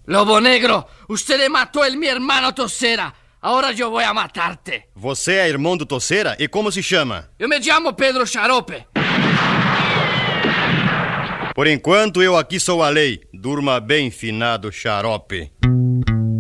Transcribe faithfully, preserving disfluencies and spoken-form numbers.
Lobo Negro, usted matou el mi hermano Toceira. Agora eu vou a matarte. Você é irmão do Toceira? E como se chama? Eu me chamo Pedro Xarope. Por enquanto eu aqui sou a lei. Durma bem, finado Xarope.